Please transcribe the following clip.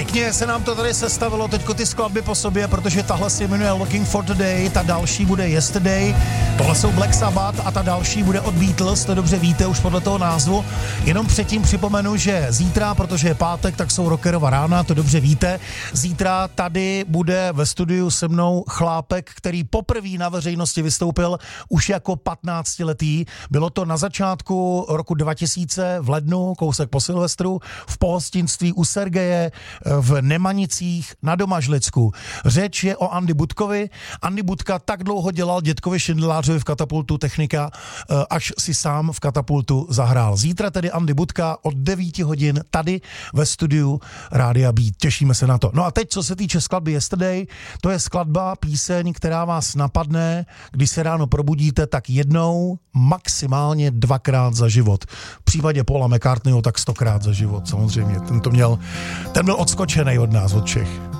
Pěkně se nám to tady sestavilo teďko ty skladby po sobě, protože tahle se jmenuje Looking for Today, ta další bude Yesterday, tohle jsou Black Sabbath a ta další bude od Beatles, to dobře víte už podle toho názvu. Jenom předtím připomenu, že zítra, protože je pátek, tak jsou Rockerova rána, to dobře víte. Zítra tady bude ve studiu se mnou chlápek, který poprvé na veřejnosti vystoupil už jako 15letý. Bylo to na začátku roku 2000 v lednu, kousek po Silvestru, v pohostinství u Sergeje v Nemanicích na Domažlicku. Řeč je o Andy Budkovi. Andy Budka tak dlouho dělal dětkovi Šindelářovi v Katapultu Technika, až si sám v Katapultu zahrál. Zítra tedy Andy Budka od 9 hodin tady ve studiu Rádia Beat. Těšíme se na to. No a teď, co se týče skladby Yesterday, to je skladba, píseň, která vás napadne, když se ráno probudíte, tak jednou, maximálně 2krát za život. V případě Paula McCartneyho tak 100krát za život, samozřejmě. Ten byl odskočený od nás, od všech.